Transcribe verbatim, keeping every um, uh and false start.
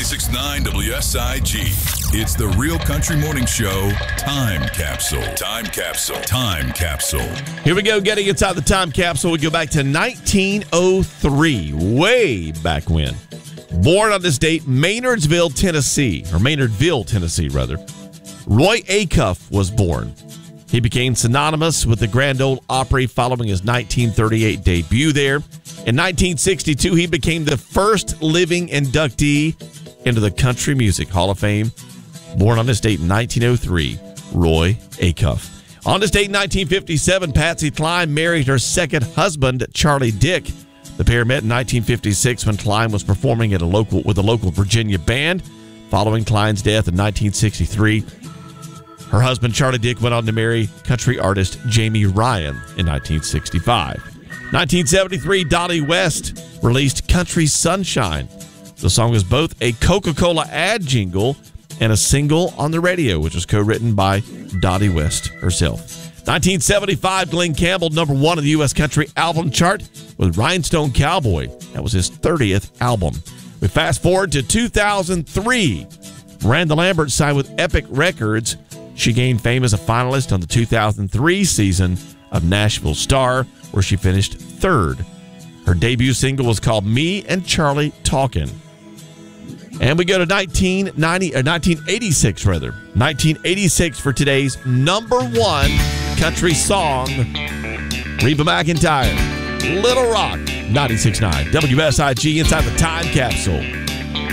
ninety-six point nine W S I G. It's the Real Country Morning Show Time Capsule. Time Capsule. Time Capsule. Here we go, getting inside the time capsule. We go back to nineteen oh three, way back when. Born on this date, Maynardsville, Tennessee, or Maynardville, Tennessee, rather. Roy Acuff was born. He became synonymous with the Grand Ole Opry following his nineteen thirty-eight debut there. In nineteen sixty-two, he became the first living inductee into the Country Music Hall of Fame. Born on this date in nineteen oh three, Roy Acuff. On this date in nineteen fifty-seven, Patsy Cline married her second husband, Charlie Dick. The pair met in nineteen fifty-six when Cline was performing at a local with a local Virginia band. Following Cline's death in nineteen sixty-three, her husband, Charlie Dick, went on to marry country artist Jamie Ryan in nineteen sixty-five. nineteen seventy-three, Dottie West released Country Sunshine. The song was both a Coca-Cola ad jingle and a single on the radio, which was co-written by Dottie West herself. nineteen seventy-five, Glenn Campbell, number one in the U S Country Album Chart with Rhinestone Cowboy. That was his thirtieth album. We fast forward to two thousand three. Miranda Lambert signed with Epic Records. She gained fame as a finalist on the two thousand three season of Nashville Star, where she finished third. Her debut single was called Me and Charlie Talkin'. And we go to nineteen ninety or nineteen eighty-six rather. nineteen eighty-six for today's number one country song. Reba McEntire, Little Rock, ninety-six point nine W S I G inside the time capsule.